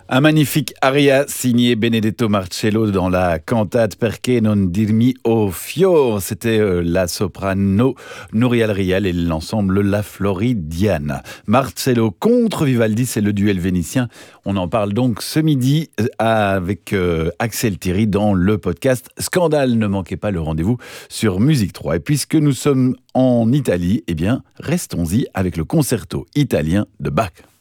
Un magnifique aria signé Benedetto Marcello dans la cantate Perché non dirmi o fior. C'était la soprano Nouriel Riel et l'ensemble La Floridiana. Marcello contre Vivaldi, c'est le duel vénitien. On en parle donc ce midi avec Axel Thierry dans le podcast Scandale. Ne manquez pas le rendez-vous sur Musique 3. Et puisque nous sommes en Italie, eh bien, restons-y avec le concerto italien de Bach.